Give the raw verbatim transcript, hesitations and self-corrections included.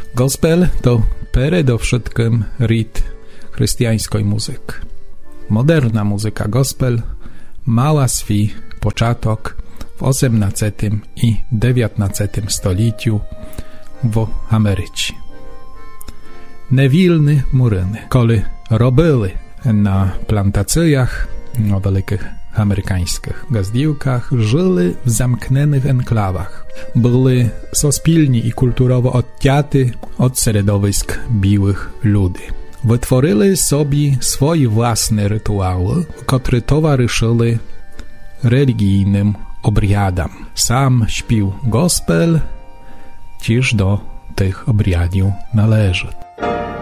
Gospel to predovšetkim ryt chrześcijańskiej muzyki. Moderna muzyka gospel mała swój początek w osiemnastym i dziewiętnastym stoleciu w Ameryce. Невільні мурини, коли робили на плантаціях, на великих американських газдівках, жили в замкнених енклавах, були суспільні і культурово odcięci od середовиськ білих людей. Wytworzyli sobie swoje własne rytuały, które towarzyszyły religijnym obrядам. Sam śpił gospel, dziś do tych obrядів належить.